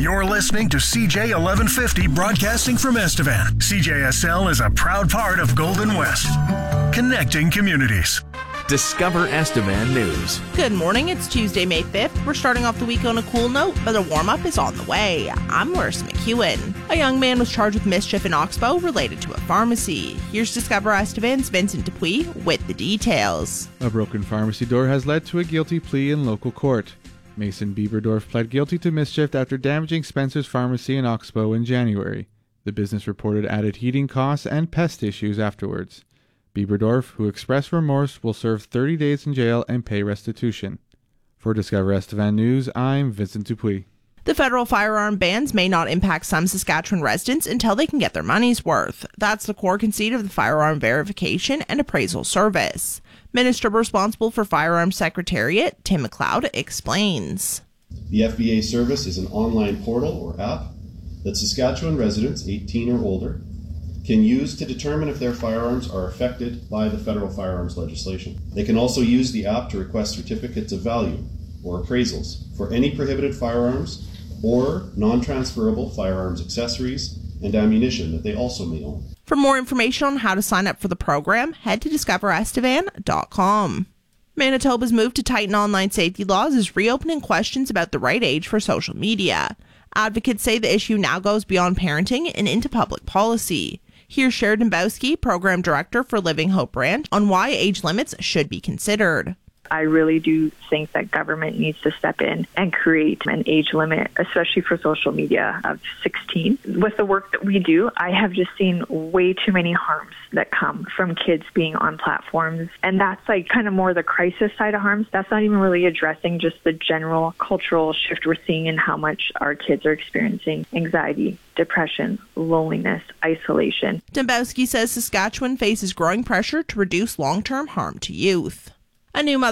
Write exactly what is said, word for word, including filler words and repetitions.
You're listening to C J eleven fifty broadcasting from Estevan. C J S L is a proud part of Golden West, connecting communities. Discover Estevan News. Good morning. It's Tuesday, May fifth. We're starting off the week on a cool note, but a warm-up is on the way. I'm Marissa McEwen. A young man was charged with mischief in Oxbow related to a pharmacy. Here's Discover Estevan's Vincent Dupuis with the details. A broken pharmacy door has led to a guilty plea in local court. Mason Bieberdorf pled guilty to mischief after damaging Spencer's Pharmacy in Oxbow in January. The business reported added heating costs and pest issues afterwards. Bieberdorf, who expressed remorse, will serve thirty days in jail and pay restitution. For Discover Estevan News, I'm Vincent Dupuis. The federal firearm bans may not impact some Saskatchewan residents until they can get their money's worth. That's the core conceit of the Firearm Verification and Appraisal Service. Minister responsible for Firearms Secretariat, Tim McLeod, explains. The F B A service is an online portal or app that Saskatchewan residents eighteen or older can use to determine if their firearms are affected by the federal firearms legislation. They can also use the app to request certificates of value or appraisals for any prohibited firearms or non-transferable firearms accessories and ammunition that they also may own. For more information on how to sign up for the program, head to discover estevan dot com. Manitoba's move to tighten online safety laws is reopening questions about the right age for social media. Advocates say the issue now goes beyond parenting and into public policy. Here's Sheridan Bowski, Program Director for Living Hope Ranch, on why age limits should be considered. I really do think that government needs to step in and create an age limit, especially for social media, of sixteen. With the work that we do, I have just seen way too many harms that come from kids being on platforms. And that's like kind of more the crisis side of harms. That's not even really addressing just the general cultural shift we're seeing in how much our kids are experiencing anxiety, depression, loneliness, isolation. Dembowski says Saskatchewan faces growing pressure to reduce long-term harm to youth. A new